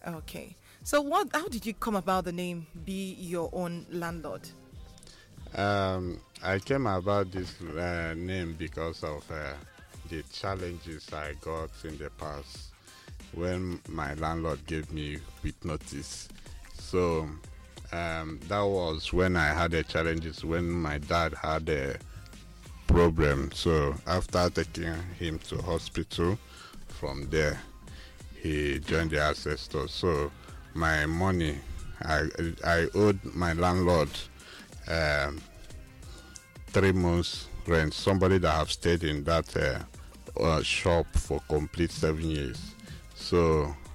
Okay. So how did you come about the name Be Your Own Landlord? I came about this name because of the challenges I got in the past when my landlord gave me with notice. So that was when I had the challenges when my dad had a problem. So after taking him to hospital, from there he joined the ancestors. So my money, I owed my landlord um, 3 months rent. Somebody that have stayed in that shop for complete 7 years. So